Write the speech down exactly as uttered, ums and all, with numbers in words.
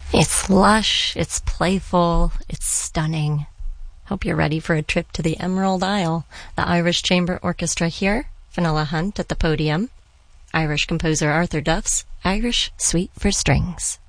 It's lush, it's playful, it's stunning. Hope you're ready for a trip to the Emerald Isle. The Irish Chamber Orchestra here, Fionnuala Hunt at the podium. Irish composer Arthur Duff's Irish Suite for Strings.